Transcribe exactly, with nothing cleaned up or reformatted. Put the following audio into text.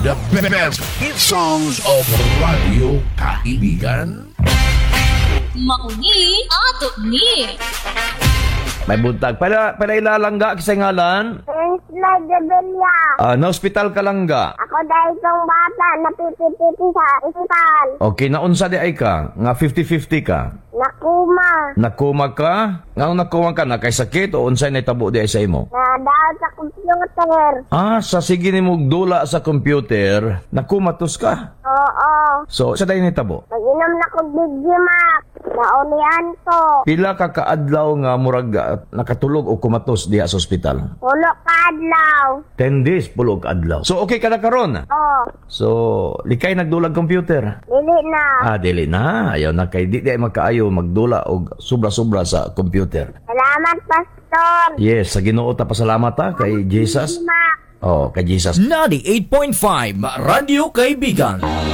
The best hit songs of Radio Kaibigan. Mauni ato ni. May buntag. Pala, pala ilalangga kisay ngalan? Isla Gabelia. Ah, na hospital ka lang ga. Ako dahil itong bata na pipi-pipi sa isipan. Okay, naunsa di ay ka? Nga fifty-fifty ka? Nakuma. Nakumag ka? Nga nakumag ka na kay sakit o unsay na tabo di ay sa imo? Nadaan sa computer. Ah, sa sige ni mo dula sa computer, nakumatos ka. Oo. So, sa dayon ni tabo? Mag-inom na kong Digimax. Naulihan ko. Pila ka kaadlaw nga murag ah, nakatulog o kumatos diha sa ospital? Pulo kadlaw. ten days pulog adlaw. So, okay ka na karon? Oo. So, likay nagdulag computer? Dili na. Ah, dili na. Ayaw na kay di di ay magkaayo magdula og sobra-sobra sa computer. Salamat, Pastor. Yes, sa Ginoo ta pasalamat ta kay Jesus. Digimax. Oh, kay Jesus. ninety-eight point five Radio Kaibigan.